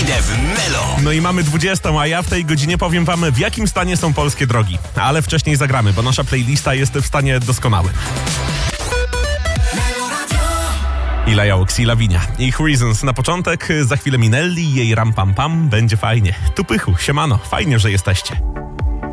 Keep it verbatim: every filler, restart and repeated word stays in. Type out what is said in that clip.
godzinę w Melo. No i mamy dwudziestą, a ja w tej godzinie powiem wam, w jakim stanie są polskie drogi. Ale wcześniej zagramy, bo nasza playlista jest w stanie doskonałym. Ila Jaux i Lavinia. Ich Reasons na początek, za chwilę Minelli, jej Ram Pam Pam, będzie fajnie. Tu Pychu, siemano, fajnie, że jesteście.